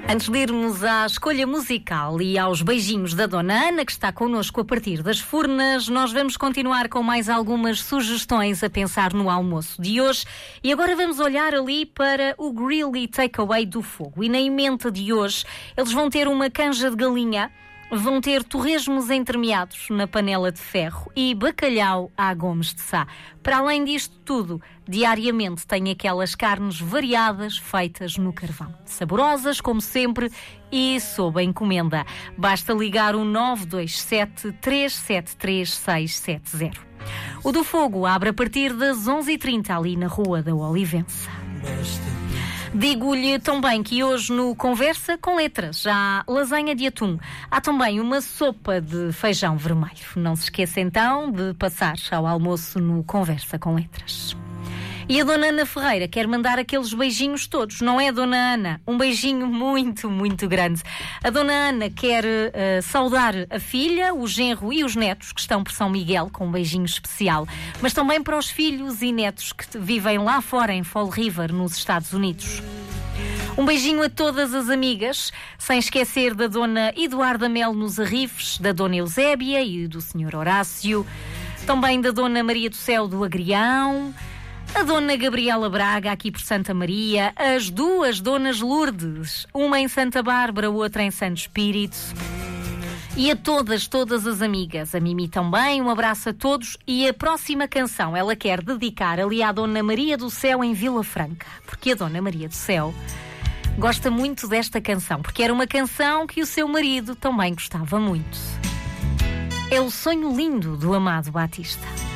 Antes de irmos à escolha musical e aos beijinhos da Dona Ana, que está connosco a partir das Furnas, nós vamos continuar com mais algumas sugestões a pensar no almoço de hoje. E agora vamos olhar ali para o Grill e Takeaway do Fogo. E na emenda de hoje, eles vão ter uma canja de galinha, vão ter torresmos entremeados na panela de ferro e bacalhau à Gomes de Sá. Para além disto tudo, diariamente tem aquelas carnes variadas feitas no carvão. Saborosas, como sempre, e sob encomenda. Basta ligar o 927 373 670. O do Fogo abre a partir das 11h30 ali na Rua da Olivença. Digo-lhe também que hoje no Conversa com Letras há lasanha de atum. Há também uma sopa de feijão vermelho. Não se esqueça então de passar ao almoço no Conversa com Letras. E a Dona Ana Ferreira quer mandar aqueles beijinhos todos, não é, Dona Ana? Um beijinho muito, muito grande. A Dona Ana quer saudar a filha, o genro e os netos que estão por São Miguel com um beijinho especial, mas também para os filhos e netos que vivem lá fora em Fall River, nos Estados Unidos. Um beijinho a todas as amigas, sem esquecer da Dona Eduarda Melo nos Arrifes, da Dona Eusébia e do Sr. Horácio, também da Dona Maria do Céu do Agrião, a Dona Gabriela Braga, aqui por Santa Maria, as duas Donas Lourdes, uma em Santa Bárbara, outra em Santo Espírito. E a todas as amigas, a Mimi também, um abraço a todos. E a próxima canção ela quer dedicar ali à Dona Maria do Céu em Vila Franca, porque a Dona Maria do Céu gosta muito desta canção, porque era uma canção que o seu marido também gostava muito. É o Sonho Lindo do Amado Batista.